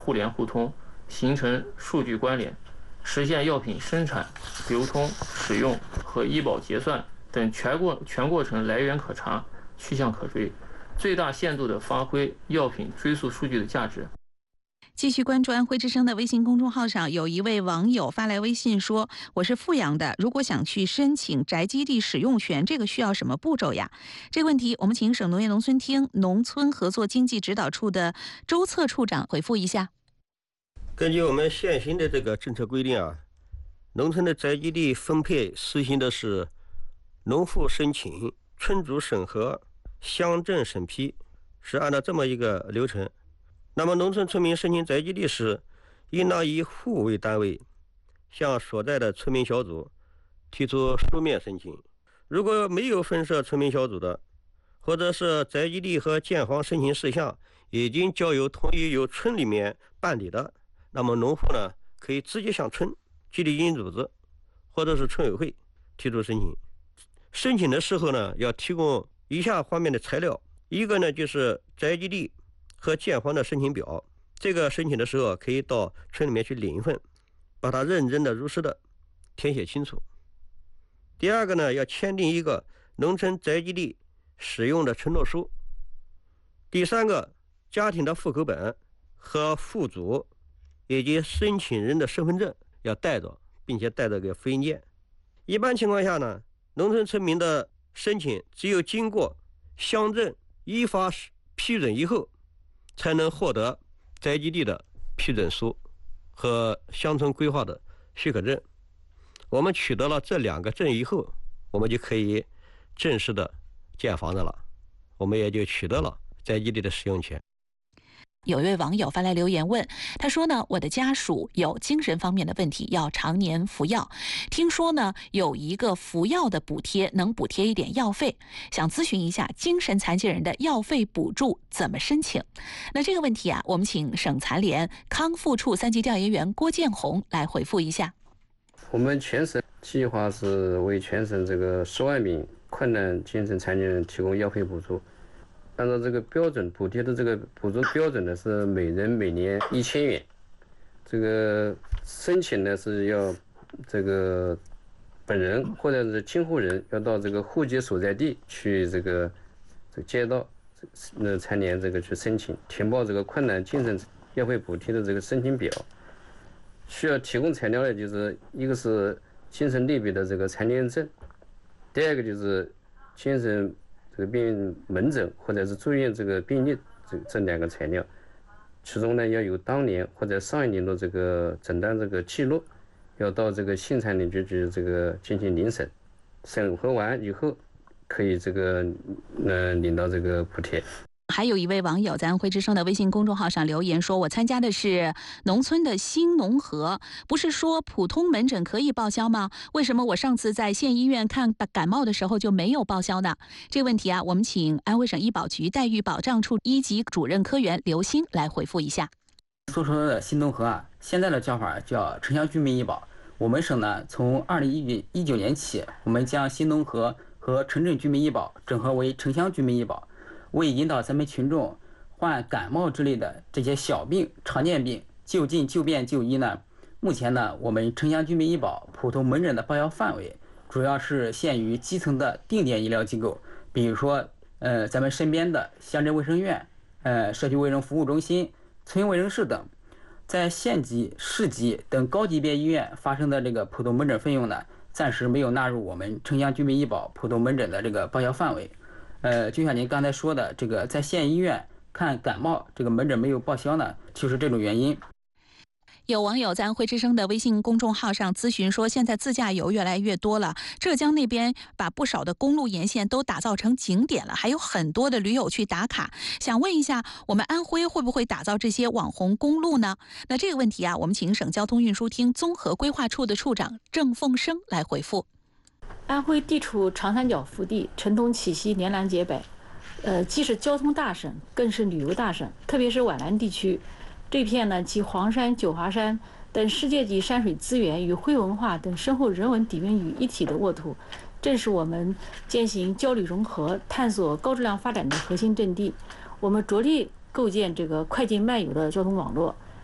互联互通，形成数据关联，实现药品生产、流通、使用和医保结算等全过程来源可查、去向可追，最大限度地发挥药品追溯数据的价值。 继续关注安徽之声的微信公众号上，有一位网友发来微信说：“我是阜阳的，如果想去申请宅基地使用权，这个需要什么步骤呀？”这个问题，我们请省农业农村厅农村合作经济指导处的周策处长回复一下。 根据我们现行的这个政策规定啊，农村的宅基地分配实行的是农户申请、村组审核、乡镇审批，是按照这么一个流程。那么农村村民申请宅基地时，应当以户为单位，向所在的村民小组提出书面申请。如果没有分设村民小组的，或者是宅基地和建房申请事项已经交由统一由村里面办理的，那么农户呢，可以直接向村、集体经营组织或者是村委会提出申请。申请的时候呢，要提供以下方面的材料：一个呢，就是宅基地和建房的申请表，这个申请的时候可以到村里面去领一份，把它认真的、如实的填写清楚。第二个呢，要签订一个农村宅基地使用的承诺书。第三个，家庭的户口本和户主以及申请人的身份证要带着，并且带着个复印件。一般情况下呢，农村村民的申请只有经过乡镇依法批准以后，才能获得宅基地的批准书和乡村规划的许可证。我们取得了这2个证以后，我们就可以正式的建房子了，我们也就取得了宅基地的使用权。 有一位网友发来留言问，他说呢，我的家属有精神方面的问题，要常年服药，听说呢有一个服药的补贴，能补贴一点药费，想咨询一下精神残疾人的药费补助怎么申请。那这个问题啊，我们请省残联康复处3级调研员郭建红来回复一下。 我们全省计划是为全省这个10万名困难精神残疾人提供药费补助。按照这个标准，补贴的这个补助标准呢是每人每年1000元。这个申请呢是要这个本人或者是监护人要到这个户籍所在地去这个街道残联这个去申请，填报这个困难精神药费补贴的这个申请表。需要提供材料的就是一个是精神类别的这个残疾人证，第二个就是精神这个病门诊或者是住院这个病历这2个材料，其中呢要有当年或者上一年的这个诊断这个记录，要到这个县残联局这个进行领审，审核完以后可以这个领到这个补贴。 还有一位网友在安徽之声的微信公众号上留言说，我参加的是农村的新农合，不是说普通门诊可以报销吗？为什么我上次在县医院看感冒的时候就没有报销呢？这个问题啊，我们请安徽省医保局待遇保障处1级主任科员刘鑫来回复一下。 所说的新农合啊，现在的叫法叫城乡居民医保。我们省呢，从2019年起，我们将新农合和城镇居民医保整合为城乡居民医保。为引导咱们群众患感冒之类的这些小病、常见病就近就便就医呢，目前呢，我们城乡居民医保普通门诊的报销范围主要是限于基层的定点医疗机构，比如说咱们身边的乡镇卫生院、社区卫生服务中心、村卫生室等。在县级、市级等高级别医院发生的这个普通门诊费用呢，暂时没有纳入我们城乡居民医保普通门诊的这个报销范围。就像您刚才说的，这个在县医院看感冒这个门诊没有报销呢，就是这种原因。 有网友在安徽之声的微信公众号上咨询说，现在自驾游越来越多了，浙江那边把不少的公路沿线都打造成景点了，还有很多的驴友去打卡。想问一下，我们安徽会不会打造这些网红公路呢？那这个问题啊，我们请省交通运输厅综合规划处的处长郑凤生来回复。 安徽地处长三角腹地，沉东起西，连南结北，既是交通大省，更是旅游大省。特别是皖南地区，这片呢集黄山、九华山等世界级山水资源与徽文化等深厚人文底蕴于一体的沃土，正是我们践行交旅融合、探索高质量发展的核心阵地。我们着力构建这个快进慢游的交通网络，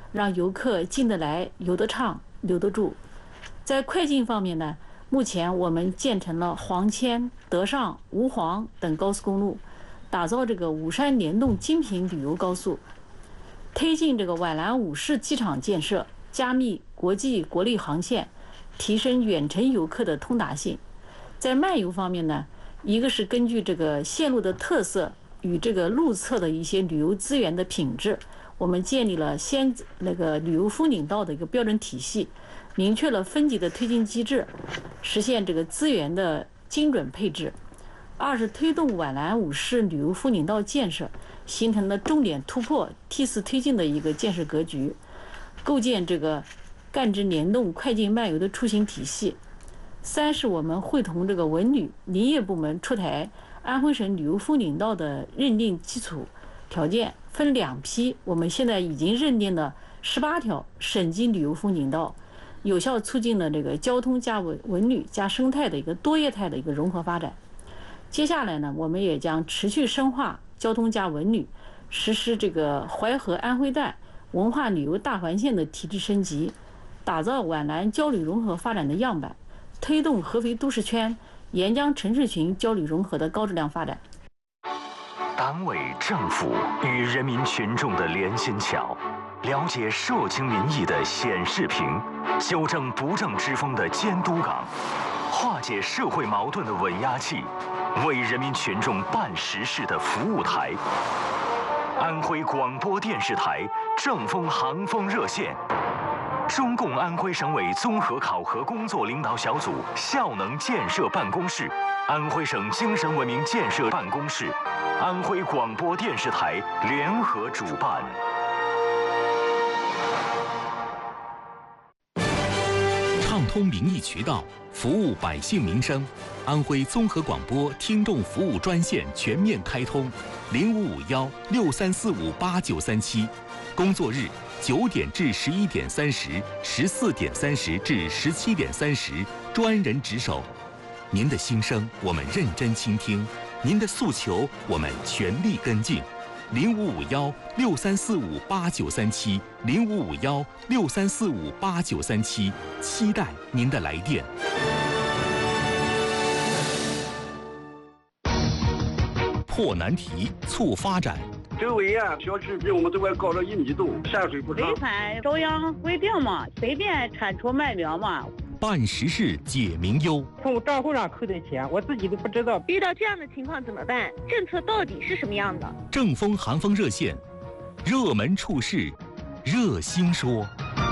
让游客进得来、游得畅、留得住。在快进方面呢，目前我们建成了黄阡、德尚、吴黄等高速公路，打造这个五山联动精品旅游高速，推进这个皖南五市机场建设，加密国际国内航线，提升远程游客的通达性。在漫游方面呢，一个是根据这个线路的特色与这个路侧的一些旅游资源的品质，我们建立了旅游风景道的一个标准体系，明确了分级的推进机制，实现这个资源的精准配置。二是推动皖南五市旅游风景道建设，形成了重点突破、梯次推进的一个建设格局，构建这个干支联动快进漫游的出行体系。三是我们会同这个文旅林业部门出台安徽省旅游风景道的认定基础条件，分2批，我们现在已经认定了18条省级旅游风景道，有效促进了这个交通加文旅加生态的一个多业态的一个融合发展。接下来呢，我们也将持续深化交通加文旅，实施这个淮河安徽段文化旅游大环线的体制升级，打造皖南交旅融合发展的样板，推动合肥都市圈、沿江城市群交旅融合的高质量发展。 党委政府与人民群众的连心桥，了解社情民意的显示屏，纠正不正之风的监督岗，化解社会矛盾的稳压器，为人民群众办实事的服务台。安徽广播电视台正风航风热线，中共安徽省委综合考核工作领导小组效能建设办公室，安徽省精神文明建设办公室，安徽广播电视台联合主办。 畅通民意渠道，服务百姓民生。安徽综合广播听众服务专线全面开通，0551-6345-8937，工作日9点至11点30、14点30至17点30，专人值守。您的心声我们认真倾听，您的诉求我们全力跟进。0551-6345-8937 0551-6345-8937，期待您的来电。破难题，促发展。 周围小区比我们这块高了1米多，下水不畅。 违反中央规定嘛，随便铲除卖苗嘛。 办实事解民忧。 从账户上扣的钱，我自己都不知道。 遇到这样的情况怎么办？政策到底是什么样的？ 正风寒风热线，热门处事，热心说。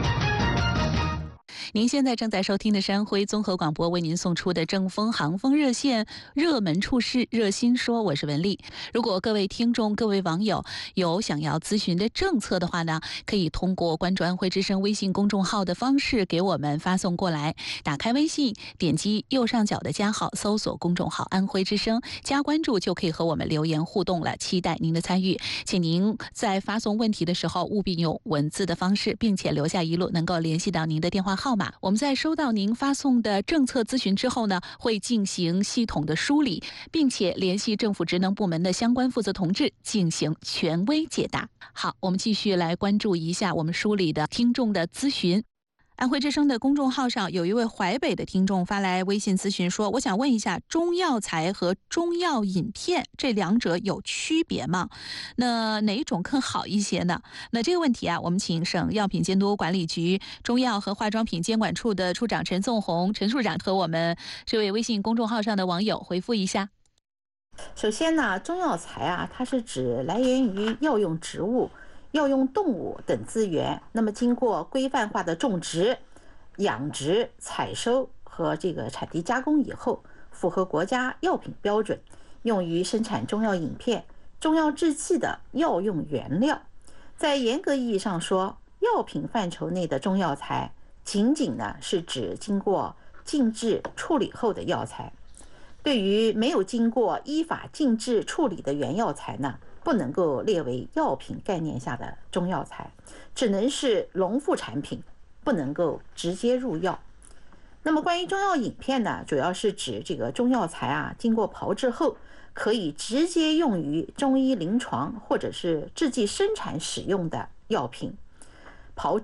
您现在正在收听的是安徽综合广播为您送出的正风航风热线，热门处事热心说，我是文丽。如果各位听众、各位网友有想要咨询的政策的话呢，可以通过关注安徽之声微信公众号的方式给我们发送过来。打开微信，点击右上角的加号，搜索公众号安徽之声，加关注就可以和我们留言互动了，期待您的参与。请您在发送问题的时候务必用文字的方式，并且留下一路能够联系到您的电话号码。我们在收到您发送的政策咨询之后呢，会进行系统的梳理，并且联系政府职能部门的相关负责同志进行权威解答。好，我们继续来关注一下我们梳理的听众的咨询。安徽之声的公众号上有一位淮北的听众发来微信咨询说，我想问一下，中药材和中药饮片这两者有区别吗？那哪一种更好一些呢？那这个问题我们请省药品监督管理局中药和化妆品监管处的处长陈颂红陈处长和我们这位微信公众号上的网友回复一下。 首先呢，中药材它是指来源于药用植物、药用动物等资源，那么经过规范化的种植、养殖、采收和这个产地加工以后，符合国家药品标准，用于生产中药饮片、中药制剂的药用原料。在严格意义上说，药品范畴内的中药材仅呢是指经过静置处理后的药材。对于没有经过依法静置处理的原药材呢，不能够列为药品概念下的中药材，只能是农副产品，不能够直接入药。那么关于中药饮片呢，主要是指这个中药材经过炮制后，可以直接用于中医临床或者是制剂生产使用的药品。 炮